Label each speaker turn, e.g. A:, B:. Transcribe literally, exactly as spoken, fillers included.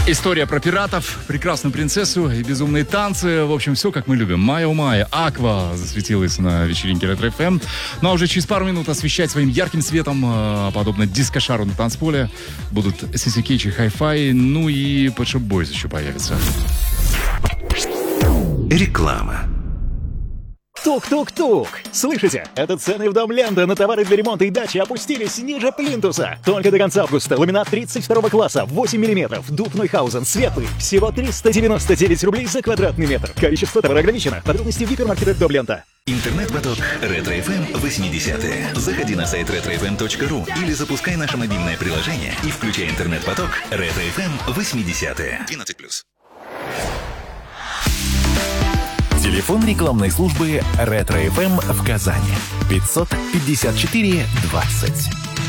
A: История про пиратов, прекрасную принцессу и безумные танцы. В общем, все, как мы любим. Майя Майя, Аква засветилась на вечеринке Ретро эф эм. Ну а уже через пару минут освещать своим ярким светом, подобно диско-шару на танцполе, будут си си Catch и Hi-Fi, ну и Pet Shop Boys еще появится.
B: Реклама.
C: Тук-тук-тук! Слышите? Это цены в дом Лента на товары для ремонта и дачи опустились ниже плинтуса. Только до конца августа ламинат тридцать второго класса, восемь миллиметров, дуб Нойхаузен, светлый. Всего триста девяносто девять рублей за квадратный метр. Количество товара ограничено. Подробности в гипермаркетах дом Лента.
B: Интернет-поток Ретро эф эм восьмидесятые. Заходи на сайт ретро эф эм точка ру или запускай наше мобильное приложение и включай интернет-поток Ретро эф эм восьмидесятые. двенадцать плюс.
D: Телефон рекламной службы Ретро эф эм в Казани. пятьсот пятьдесят четыре двадцать.